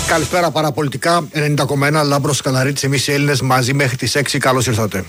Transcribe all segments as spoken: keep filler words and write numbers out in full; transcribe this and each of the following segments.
Καλησπέρα παραπολιτικά, ενενήντα κόμμα ένα Λάμπρος Καλαρίτης, εμείς οι Έλληνες μαζί μέχρι τις έξι, καλώς ήρθατε.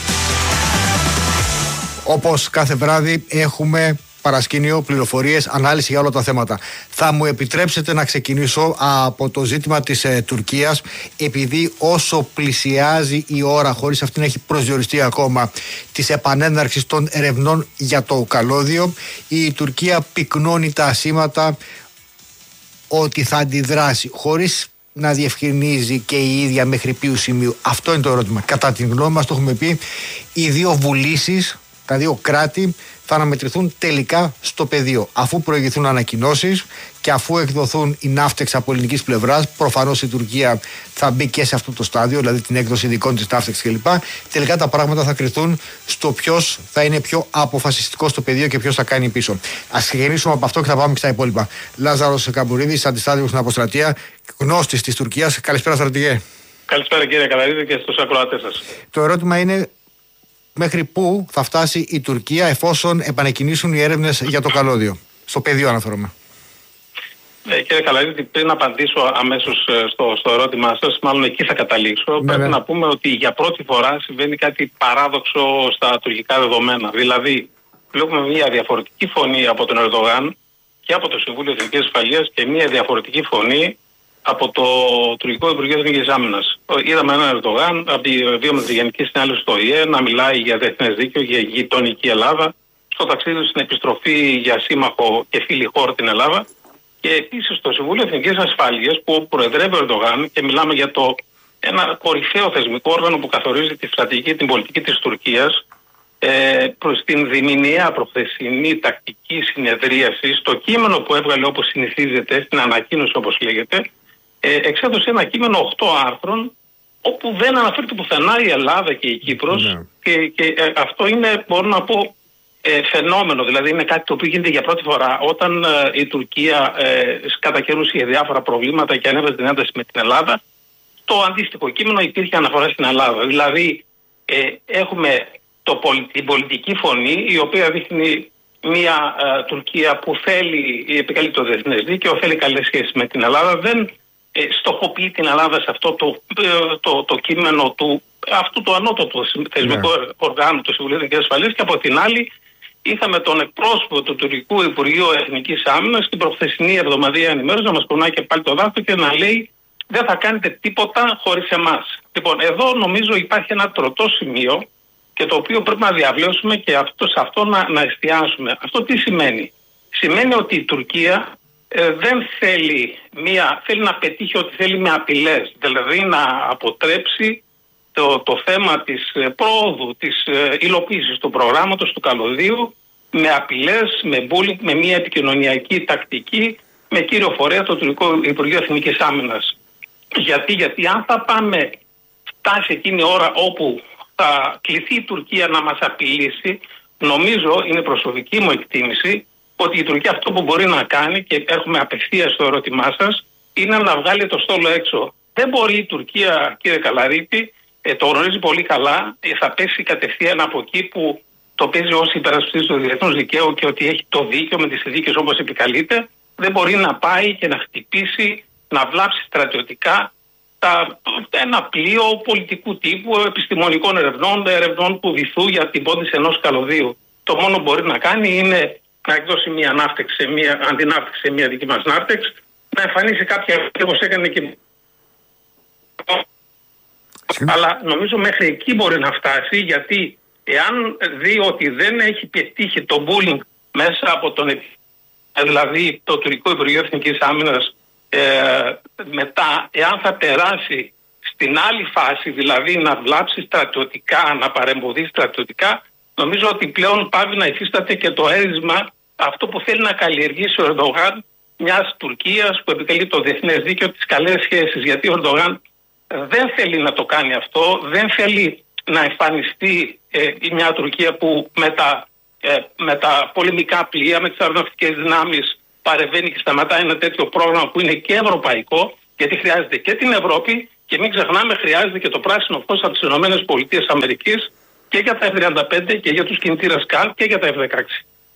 Όπως κάθε βράδυ έχουμε παρασκήνιο, πληροφορίες, ανάλυση για όλα τα θέματα. Θα μου επιτρέψετε να ξεκινήσω από το ζήτημα της ε, Τουρκίας, επειδή όσο πλησιάζει η ώρα, χωρίς αυτή να έχει προσδιοριστεί ακόμα, της επανέναρξης των ερευνών για το καλώδιο, η Τουρκία πυκνώνει τα ασήματα ότι θα αντιδράσει, χωρίς να διευκρινίζει και η ίδια μέχρι ποιου σημείου. Αυτό είναι το ερώτημα. Κατά την γνώμη μας, το έχουμε πει, οι δύο βουλήσεις, τα δύο κράτη, θα αναμετρηθούν τελικά στο πεδίο. Αφού προηγηθούν ανακοινώσεις και αφού εκδοθούν οι ναύτεξ από ελληνικής πλευράς, προφανώς η Τουρκία θα μπει και σε αυτό το στάδιο, δηλαδή την έκδοση ειδικών της ναύτεξ κλπ. Τελικά τα πράγματα θα κρυθούν στο ποιος θα είναι πιο αποφασιστικό στο πεδίο και ποιος θα κάνει πίσω. Ας ξεκινήσουμε από αυτό και θα πάμε και στα υπόλοιπα. Λάζαρος Καμπουρίδης, αντιστάτηγος στην Αποστρατεία, γνώστης της Τουρκίας. Καλησπέρα, στρατηγέ. Καλησπέρα, κύριε Καλαρίδη, και στους ακροατές σας. Το ερώτημα είναι, μέχρι πού θα φτάσει η Τουρκία εφόσον επανεκκινήσουν οι έρευνες για το καλώδιο? Στο πεδίο αναφέρομαι. Ε, κύριε Καλαρίδη, πριν απαντήσω αμέσως στο, στο ερώτημά σας, μάλλον εκεί θα καταλήξω, ναι, πρέπει ναι. να πούμε ότι για πρώτη φορά συμβαίνει κάτι παράδοξο στα τουρκικά δεδομένα. Δηλαδή, βλέπουμε μια διαφορετική φωνή από τον Ερντογάν και από το Συμβούλιο Εθνικής Ασφαλείας και μια διαφορετική φωνή από το τουρκικό Υπουργείο Εθνικής Άμυνας. Είδαμε έναν Ερντογάν από τη δύο με τη Γενική Συνέλευση του Ο Η Ε να μιλάει για διεθνές δίκαιο, για γειτονική Ελλάδα, στο ταξίδι του στην επιστροφή για σύμμαχο και φίλη χώρα την Ελλάδα. Και επίσης στο Συμβούλιο Εθνικής Ασφάλειας, που προεδρεύει ο Ερντογάν, και μιλάμε για το ένα κορυφαίο θεσμικό όργανο που καθορίζει τη στρατηγική, την πολιτική της Τουρκίας, ε, προς την διμηνιαία προχθεσινή τακτική συνεδρίαση, στο κείμενο που έβγαλε όπως συνηθίζεται, στην ανακοίνωση όπως λέγεται, ε, εξέδωσε ένα κείμενο οκτώ άρθρων, όπου δεν αναφέρεται πουθενά η Ελλάδα και η Κύπρος, ναι. και, και ε, αυτό είναι, μπορώ να πω, ε, φαινόμενο. Δηλαδή είναι κάτι το οποίο γίνεται για πρώτη φορά όταν ε, η Τουρκία ε, κατά καιρούς είχε διάφορα προβλήματα και ανέβασε την ένταση με την Ελλάδα. Το αντίστοιχο κείμενο υπήρχε αναφορά στην Ελλάδα. Δηλαδή ε, έχουμε το, την πολιτική φωνή, η οποία δείχνει μια ε, Τουρκία που θέλει, επικαλεί το διεθνές δίκαιο, θέλει καλές σχέσεις με την Ελλάδα, δεν ε, στοχοποιεί την Ελλάδα σε αυτό το, ε, το, το κείμενο του αυτού του ανώτατου θεσμικού yeah. οργάνου του Συμβουλίου Εθνικής Ασφαλείας, και από την άλλη είχαμε τον εκπρόσωπο του τουρκικού Υπουργείου Εθνικής Άμυνας στην προχθεσινή εβδομαδιαία ενημέρωση να μας κουνάει και πάλι το δάχτυλο και να λέει δεν θα κάνετε τίποτα χωρίς εμάς. Λοιπόν, εδώ νομίζω υπάρχει ένα τροτό σημείο και το οποίο πρέπει να διαβλέψουμε και αυτό, σε αυτό να, να εστιάσουμε. Αυτό τι σημαίνει? Σημαίνει ότι η Τουρκία ε, δεν θέλει, μία, θέλει να πετύχει ό,τι θέλει με απειλές, δηλαδή να αποτρέψει το, το θέμα της ε, πρόοδου, της ε, υλοποίησης του προγράμματος του καλωδίου με απειλές, με bullying, με μια επικοινωνιακή τακτική, με κύριο φορέα το τουρκικό Υπουργείο Εθνικής Άμυνας. Γιατί, γιατί αν θα πάμε, φτάσει εκείνη η ώρα όπου θα κληθεί η Τουρκία να μας απειλήσει, νομίζω, είναι προσωπική μου εκτίμηση, ότι η Τουρκία αυτό που μπορεί να κάνει, και έρχομαι απευθείας στο ερώτημά σας, είναι να βγάλει το στόλο έξω. Δεν μπορεί η Τουρκία, κύριε Καλαρίτη, ε, το γνωρίζει πολύ καλά, ε, θα πέσει κατευθείαν από εκεί που το παίζει ως υπερασπιστής του διεθνούς δικαίου και ότι έχει το δίκαιο με τις συνθήκες όπως επικαλείται. Δεν μπορεί να πάει και να χτυπήσει, να βλάψει στρατιωτικά τα, ένα πλοίο πολιτικού τύπου, επιστημονικών ερευνών, ερευνών που βυθούν για την πώδηση ενός καλωδίου. Το μόνο που μπορεί να κάνει είναι να εκδώσει μια ναύτεξ, σε μια, αντιναύτεξ σε μια δική μας ναύτεξ, να εμφανίσει κάποια, όπως έκανε και... Αλλά νομίζω μέχρι εκεί μπορεί να φτάσει, γιατί εάν δει ότι δεν έχει πετύχει το bullying μέσα από τον, δηλαδή το τουρκικό Υπουργείο Εθνικής Άμυνας, ε, μετά, εάν θα περάσει στην άλλη φάση, δηλαδή να βλάψει στρατιωτικά, να παρεμποδίσει στρατιωτικά, νομίζω ότι πλέον πάβει να υφίσταται και το έρισμα αυτό που θέλει να καλλιεργήσει ο Ερντογάν, μιας Τουρκίας που επικαλεί το διεθνές δίκαιο, τις καλές σχέσεις. Γιατί ο Ερντογάν δεν θέλει να το κάνει αυτό, δεν θέλει να εμφανιστεί ε, μια Τουρκία που με τα, ε, με τα πολεμικά πλοία, με τις αεροναυτικές δυνάμεις παρεμβαίνει και σταματάει ένα τέτοιο πρόγραμμα που είναι και ευρωπαϊκό, γιατί χρειάζεται και την Ευρώπη και μην ξεχνάμε χρειάζεται και το πράσινο φως από τις ΗΠΑ και για τα εφ τριάντα πέντε και για τους κινητήρες Καλ και για τα εφ δεκαέξι.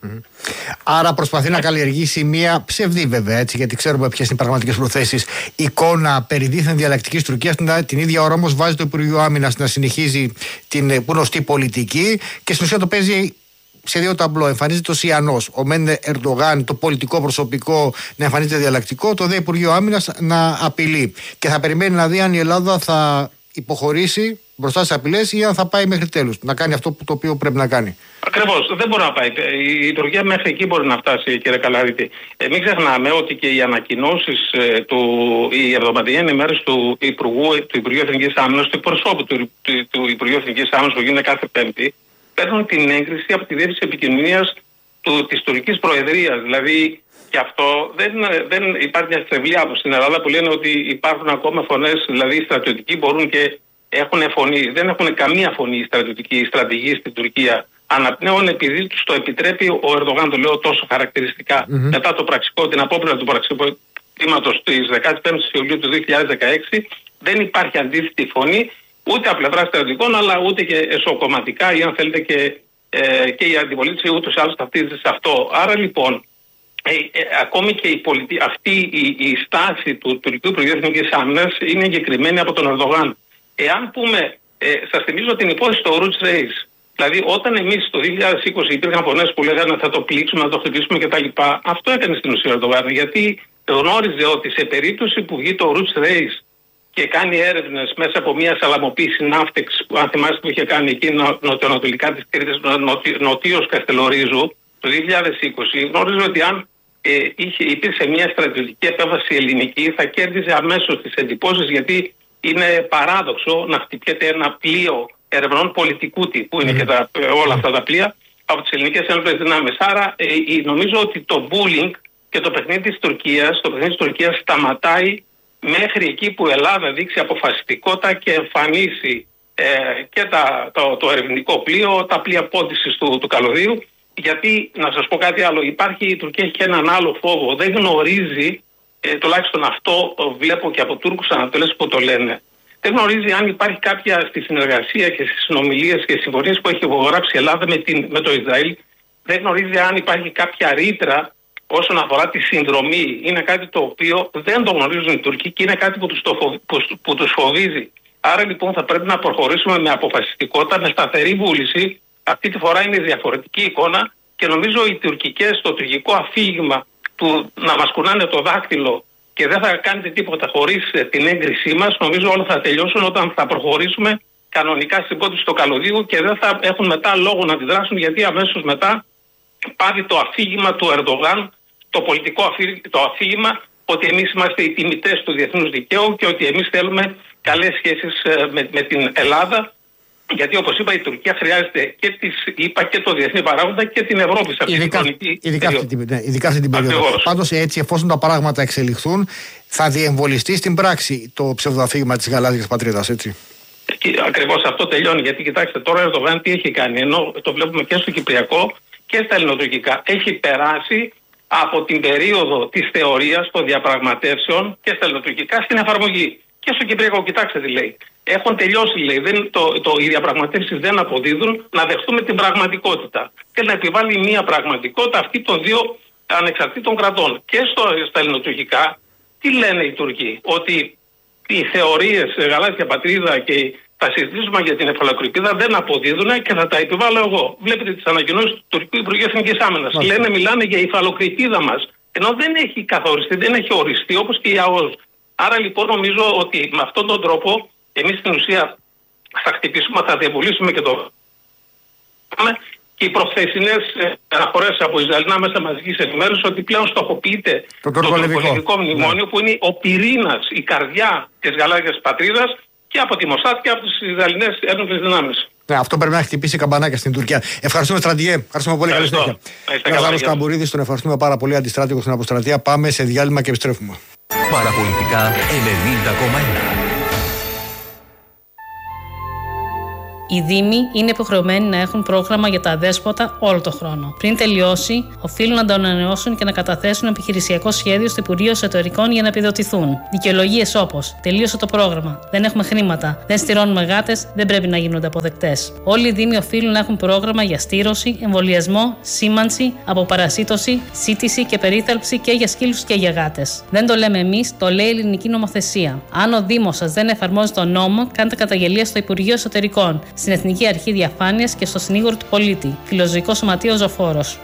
Mm. Άρα προσπαθεί να καλλιεργήσει μια ψευδή, βέβαια, έτσι, γιατί ξέρουμε ποιες είναι οι πραγματικές προθέσεις, εικόνα περί δίθεν διαλλακτικής Τουρκίας. Την, την ίδια ώρα όμως βάζει το Υπουργείο Άμυνας να συνεχίζει την γνωστή πολιτική και στην ουσία το παίζει σε δύο ταμπλό. Εμφανίζεται ο Σιανός, ο μεν Ερντογάν, το πολιτικό προσωπικό να εμφανίζεται διαλλακτικό, το δε Υπουργείο Άμυνας να απειλεί. Και θα περιμένει να δει αν η Ελλάδα θα υποχωρήσει μπροστά στις απειλές ή αν θα πάει μέχρι τέλους, να κάνει αυτό που, το οποίο πρέπει να κάνει. Ακριβώς, δεν μπορεί να πάει. Η, η Τουρκία μέχρι εκεί μπορεί να φτάσει, κύριε Καλαρίτη. Ε, μην ξεχνάμε ότι και οι ανακοινώσεις, ε, του, η εβδομαδιαία ενημέρωση του Υπουργού, του Υπουργείου Εθνικής Άμυνας, του εκπροσώπου του, του, του Υπουργείου Εθνικής Άμυνας που γίνεται κάθε Πέμπτη, παίρνουν την έγκριση από τη Διεύθυνση Επικοινωνίας της Τουρκικής Προεδρίας. Δηλαδή, και αυτό δεν, δεν υπάρχει μια στρεβλή άποψη στην Ελλάδα που λένε ότι υπάρχουν ακόμα φωνές, δηλαδή οι στρατιωτικοί μπορούν και έχουν φωνή. Δεν έχουν καμία φωνή οι στρατιωτικοί, οι στρατηγοί στην Τουρκία. Αναπνέουν επειδή τους το επιτρέπει ο Ερντογάν, το λέω τόσο χαρακτηριστικά. Mm-hmm. Μετά το πραξικό, την απόπειρα του πραξικοπήματος της δεκαπέντε Ιουλίου του δύο χιλιάδες δεκαέξι, δεν υπάρχει αντίθετη φωνή ούτε από πλευρά στρατιωτικών, αλλά ούτε και εσωκομματικά ή αν θέλετε και, ε, και η αντιπολίτευση ούτως ή άλλως ταυτίζεται σε αυτό. Άρα λοιπόν, ε, ε, ακόμη και η πολιτι... αυτή η, η στάση του τουρκικού Υπουργείου Εθνικής Άμυνας είναι εγκεκριμένη από τον Ερντογάν. Εάν πούμε, ε, σας θυμίζω την υπόθεση του Roots Race. Δηλαδή, όταν εμείς το δύο χιλιάδες είκοσι υπήρχαν φωνές που λέγανε θα το πλήξουμε, να το χτυπήσουμε κτλ., αυτό έκανε στην ουσία ο Ερντογάν. Γιατί γνώριζε ότι σε περίπτωση που βγει το Roots Race και κάνει έρευνες μέσα από μια σαλαμοποίηση ναύτεξ, που αν θυμάστε που είχε κάνει εκεί νο, νοτιοανατολικά της Κρήτης, νοτί, νοτίως Καστελορίζου, το δύο χιλιάδες είκοσι, γνώριζε ότι αν ε, είχε, υπήρξε μια στρατιωτική επέμβαση ελληνική, θα κέρδιζε αμέσως τις εντυπώσεις, γιατί είναι παράδοξο να χτυπιέται ένα πλοίο ερευνών πολιτικού τύπου, είναι και τα, όλα αυτά τα πλοία, από τις ελληνικές ένοπλες δυνάμεις. Άρα ε, νομίζω ότι το bullying και το παιχνίδι της Τουρκίας, το παιχνίδι της Τουρκίας σταματάει μέχρι εκεί που η Ελλάδα δείξει αποφασιστικότητα και εμφανίσει ε, και τα, το, το ερευνητικό πλοίο, τα πλοία πόντισης του, του καλωδίου. Γιατί, να σας πω κάτι άλλο, υπάρχει, η Τουρκία έχει και έναν άλλο φόβο. Δεν γνωρίζει, ε, τουλάχιστον αυτό βλέπω και από Τούρκους ανατολές που το λένε, δεν γνωρίζει αν υπάρχει κάποια στη συνεργασία και στις συνομιλίες και συμφωνίες που έχει υπογράψει η Ελλάδα με, την, με το Ισραήλ, δεν γνωρίζει αν υπάρχει κάποια ρήτρα όσον αφορά τη συνδρομή. Είναι κάτι το οποίο δεν το γνωρίζουν οι Τούρκοι και είναι κάτι που τους, το φοβ, που, που τους φοβίζει. Άρα λοιπόν θα πρέπει να προχωρήσουμε με αποφασιστικότητα, με σταθερή βούληση. Αυτή τη φορά είναι διαφορετική εικόνα και νομίζω οι τουρκικές, το τουρκικό αφήγημα του να μας κουνάνε το δάκτυλο και δεν θα κάνετε τίποτα χωρίς την έγκρισή μας, νομίζω όλα θα τελειώσουν όταν θα προχωρήσουμε κανονικά στην πόντιση του καλωδίου και δεν θα έχουν μετά λόγο να αντιδράσουν, γιατί αμέσως μετά πάβει το αφήγημα του Ερντογάν, το πολιτικό αφή, το αφήγημα ότι εμείς είμαστε οι τιμητές του διεθνούς δικαίου και ότι εμείς θέλουμε καλές σχέσεις με, με την Ελλάδα. Γιατί όπως είπα, η Τουρκία χρειάζεται και τις ΗΠΑ και το διεθνή παράγοντα και την Ευρώπη σε αυτή ειδικά, την χρονική ειδικά, αυτή, ναι, ειδικά αυτή την περίοδο. Πάντως έτσι, εφόσον τα πράγματα εξελιχθούν, θα διεμβολιστεί στην πράξη το ψευδοαφήγημα της γαλάζιας πατρίδας, έτσι. Ακριβώς αυτό τελειώνει. Γιατί κοιτάξτε, τώρα ο Ερντογάν τι έχει κάνει, ενώ το βλέπουμε και στο Κυπριακό και στα ελληνοτουρκικά. Έχει περάσει από την περίοδο της θεωρίας των διαπραγματεύσεων και στα ελληνοτουρκικά στην εφαρμογή. Και στο Κυπριακό, κοιτάξτε τι λέει. Έχουν τελειώσει, λέει. Δεν, το, το, οι διαπραγματεύσεις δεν αποδίδουν, να δεχτούμε την πραγματικότητα. Και να επιβάλλει μια πραγματικότητα αυτή των δύο ανεξαρτήτων κρατών. Και στο, στα ελληνοτουρκικά, τι λένε οι Τούρκοι, ότι οι θεωρίες γαλάζια πατρίδα και τα συζητήσουμε για την εφαλοκρηπίδα δεν αποδίδουν και θα τα επιβάλλω εγώ. Βλέπετε τις ανακοινώσεις του Τουρκικού Υπουργείου Εθνικής Άμυνας. Λένε, μιλάνε για η υφαλοκρηπίδα μας. Ενώ δεν έχει καθοριστεί, δεν έχει οριστεί, όπως και η ΑΟΣ. Άρα λοιπόν νομίζω ότι με αυτόν τον τρόπο εμείς στην ουσία θα χτυπήσουμε, θα διαβολήσουμε και το... Και οι προχθεσινές αναφορές από Ισραηλινά μέσα μαζικής ενημέρωσης ότι πλέον στοχοποιείται το τουρκολιβικό μνημόνιο, που είναι ο πυρήνας, η καρδιά της γαλάζιας πατρίδας και από τη Μοσάτ και από τις Ισραηλινές ένοπλες δυνάμεις. Ναι, αυτό πρέπει να χτυπήσει καμπανάκια στην Τουρκία. Ευχαριστούμε, στρατηγέ. Ευχαριστούμε πολύ. Καλή συνέχεια. Ναζάρος Καμπουρίδης, τον ευχαριστούμε πάρα πολύ, αντιστράτηγο στην αποστρατεία. Πάμε σε διάλειμμα και επιστρέφουμε. Παραπολιτικά ενενήντα κόμμα ένα. Οι Δήμοι είναι υποχρεωμένοι να έχουν πρόγραμμα για τα αδέσποτα όλο το χρόνο. Πριν τελειώσει, οφείλουν να το ανανεώσουν και να καταθέσουν επιχειρησιακό σχέδιο στο Υπουργείο Εσωτερικών για να επιδοτηθούν. Δικαιολογίες όπως τελείωσε το πρόγραμμα, δεν έχουμε χρήματα, δεν στηρώνουμε γάτες, δεν πρέπει να γίνονται αποδεκτές. Όλοι οι Δήμοι οφείλουν να έχουν πρόγραμμα για στήρωση, εμβολιασμό, σήμανση, αποπαρασίτωση, σύτηση και περίθαλψη και για σκύλους και για γάτες. Δεν το λέμε εμείς, το λέει η ελληνική νομοθεσία. Αν ο Δήμος σας δεν εφαρμόζει τον νόμο, κάντε καταγγελία στο Υπουργείο Εσωτερικών, στην Εθνική Αρχή Διαφάνειας και στο Συνήγορο του Πολίτη. Φιλοζωικό Σωματείο Ζωφόρος.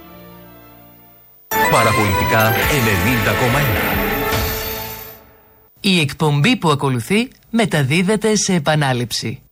Παραπολιτικά ενενήντα κόμμα ένα. Η εκπομπή που ακολουθεί μεταδίδεται σε επανάληψη.